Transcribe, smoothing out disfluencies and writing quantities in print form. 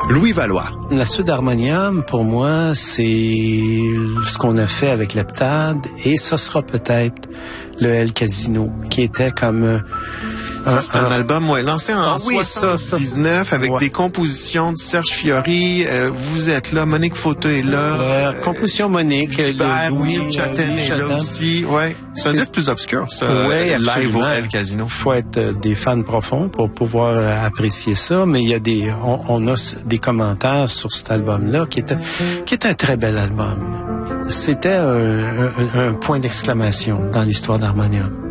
Louis Valois. La suite d'Harmonium, pour moi, c'est ce qu'on a fait avec l'Heptade, et ça sera peut-être le El Casino, qui était comme... Ça, c'est un album lancé en 79 avec des compositions de Serge Fiori. Vous êtes là, Monique Foto est là. Composition Monique. Louis Chatten est là aussi. Ouais. C'est un disque plus obscur, ça. Oui, Live au El Casino. Il faut être des fans profonds pour pouvoir apprécier ça, mais il y a on a des commentaires sur cet album-là qui est un très bel album. C'était un point d'exclamation dans l'histoire d'Harmonium.